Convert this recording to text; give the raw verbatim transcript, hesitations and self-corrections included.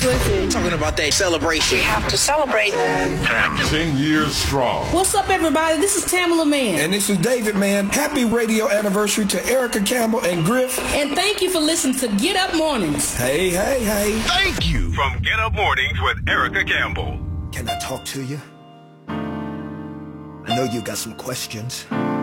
Swifty. Talking about that celebration. We have to celebrate. Ten years strong. What's up, everybody? This is Tamala Man. And this is David, man. Happy radio anniversary to Erica Campbell and Griff. And thank you for listening to Get Up Mornings. Hey, hey, hey. Thank you. From Get Up Mornings with Erica Campbell. Can I talk to you? I know you got some questions.